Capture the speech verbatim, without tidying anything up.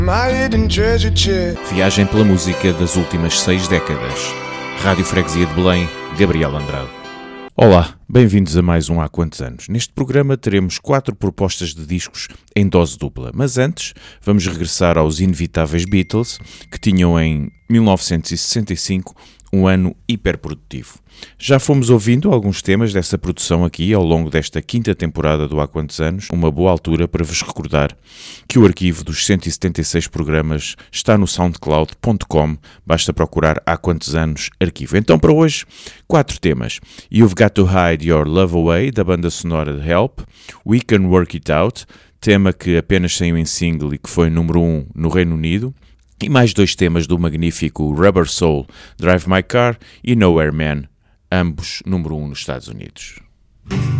Viagem pela música das últimas seis décadas. Rádio Freguesia de Belém, Gabriel Andrade. Olá, bem-vindos a mais um Há Quantos Anos. Neste programa teremos quatro propostas de discos em dose dupla, mas antes vamos regressar aos inevitáveis Beatles, que tinham em mil novecentos e sessenta e cinco um ano hiperprodutivo. Já fomos ouvindo alguns temas dessa produção aqui ao longo desta quinta temporada do Há Quantos Anos, uma boa altura para vos recordar que o arquivo dos cento e setenta e seis programas está no soundcloud ponto com, basta procurar Há Quantos Anos arquivo. Então para hoje, quatro temas: You've Got to Hide Your Love Away, da banda sonora de Help, We Can Work It Out, tema que apenas saiu em single e que foi número um no Reino Unido, e mais dois temas do magnífico Rubber Soul, Drive My Car e Nowhere Man, ambos número um nos Estados Unidos.